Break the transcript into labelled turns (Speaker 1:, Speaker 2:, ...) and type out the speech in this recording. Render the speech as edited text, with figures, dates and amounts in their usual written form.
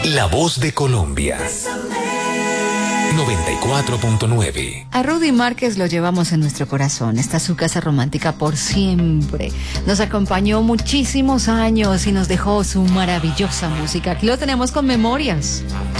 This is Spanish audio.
Speaker 1: La voz de Colombia. 94.9.
Speaker 2: A Rudy Márquez lo llevamos en nuestro corazón. Esta es su casa romántica por siempre. Nos acompañó muchísimos años y nos dejó su maravillosa música. Aquí lo tenemos con Memorias.